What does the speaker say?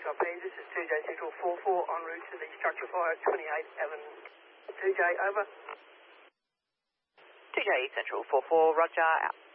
copy. This is 2J Central 44 en route to the structure fire at 28 Avenue. 2J, over. 2J Central 44, roger, out.